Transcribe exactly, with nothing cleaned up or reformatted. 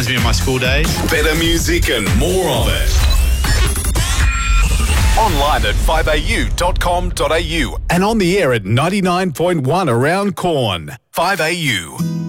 reminds me of my school days. Better music and more of it. Online at five a u dot com dot a u and on the air at ninety-nine point one around Corn. five A U.